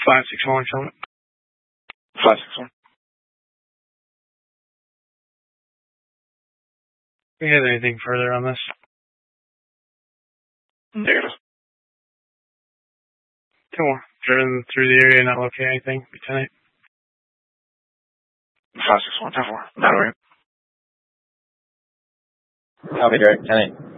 561, tell me. 561. Do you have anything further on this? Negative. 2 more. Driven through the area, not locating anything. Be 10-8. 561, 10-4. Battery. Copy, Derek. 10-8.